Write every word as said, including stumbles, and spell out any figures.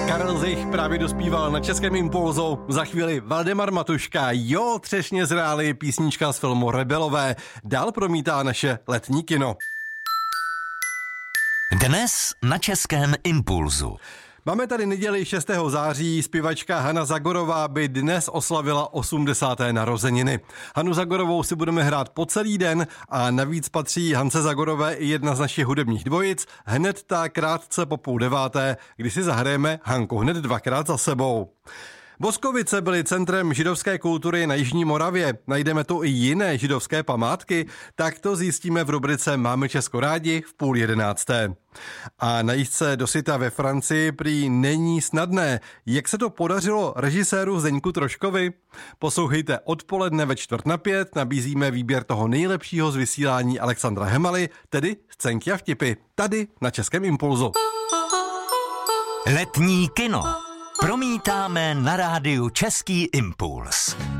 Karel Zich právě dospíval na Českém Impulzu, za chvíli Valdemar Matuška, jo, třešně zráli, písnička z filmu Rebelové, dál promítá naše letní kino. Dnes na Českém Impulzu. Máme tady neděli šestého září, zpěvačka Hana Zagorová by dnes oslavila osmdesáté narozeniny. Hanu Zagorovou si budeme hrát po celý den a navíc patří Hance Zagorové i jedna z našich hudebních dvojic, hned tak krátce po půl deváté, kdy si zahrajeme Hanku hned dvakrát za sebou. Boskovice byly centrem židovské kultury na Jižní Moravě. Najdeme tu i jiné židovské památky, tak to zjistíme v rubrice Máme Česko rádi v půl jedenácté. A najíst se do syta ve Francii prý není snadné. Jak se to podařilo režiséru Zdeňku Troškovi? Poslouchejte odpoledne ve čtvrt na pět, nabízíme výběr toho nejlepšího z vysílání Alexandra Hemaly, tedy Scénky a vtipy, tady na Českém Impulzu. Letní kino promítáme na rádiu Český Impuls.